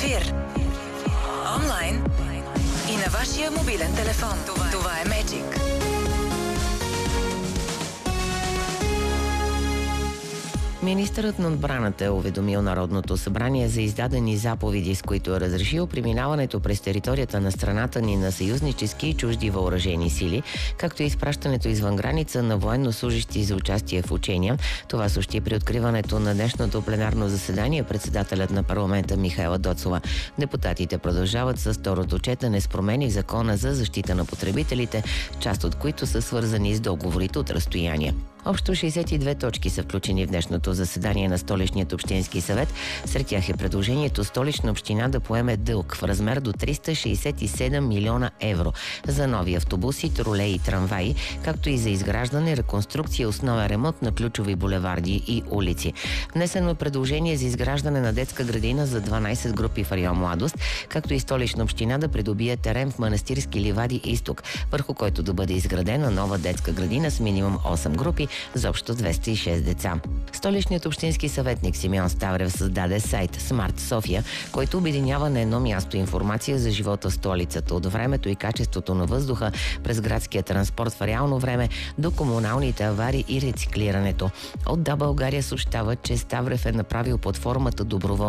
ефир. Онлайн и на вашия мобилен телефон. Това е Magic. Министърът на отбраната е уведомил Народното събрание за издадени заповеди, с които е разрешил преминаването през територията на страната ни на съюзнически и чужди въоръжени сили, както и изпращането извън граница на военнослужещи за участие в учения. Това съобщи при откриването на днешното пленарно заседание председателят на парламента Михаела Доцова. Депутатите продължават с второто четене с промени в Закона за защита на потребителите, част от които са свързани с договорите от разстояние. Общо 62 точки са включени в днешното заседание на Столичният общински съвет. Сред тях е предложението Столична община да поеме дълг в размер до 367 милиона евро за нови автобуси, тролеи и трамваи, както и за изграждане, реконструкция и основен ремонт на ключови булеварди и улици. Внесено е предложение за изграждане на детска градина за 12 групи в район Младост, както и Столична община да придобие терен в Манастирски ливади Изток, върху който да бъде изградена нова детска градина с минимум 8 групи за общо 206 деца. Столичният общински съветник Симеон Ставрев създаде сайт Смарт София, който обединява на едно място информация за живота в столицата, от времето и качеството на въздуха през градския транспорт в реално време до комуналните аварии и рециклирането. От Да България съобщава, че Ставрев е направил платформата доброволно